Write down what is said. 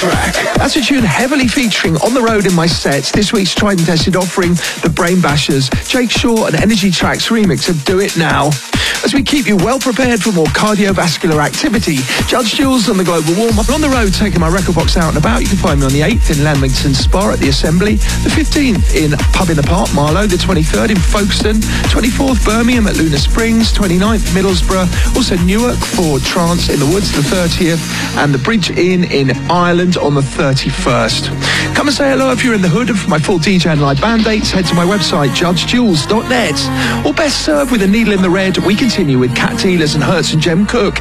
track. That's a tune heavily featuring on the road in my sets. This week's tried and tested offering the Brain Bashers, Jake Shaw and Energy Tracks remix of Do It Now. As we keep you well prepared for more cardiovascular activity, Judge Jules on the Global Warm-Up. On the road, taking my record box out and about. You can find me on the 8th in Lamington Spa at the Assembly, the 15th in Pub in the Park, Marlow, the 23rd in Folkestone, 24th Birmingham at Luna Springs, 29th Middlesbrough, also Newark for Trance in the Woods, the 30th, and the Bridge Inn in Ireland on the 31st. Come and say hello if you're in the hood, and for my full DJ and live band dates, head to my website, judgejules.net. Or best served with a needle in the red, we continue with Cat Dealers and Hertz and Jem Cook.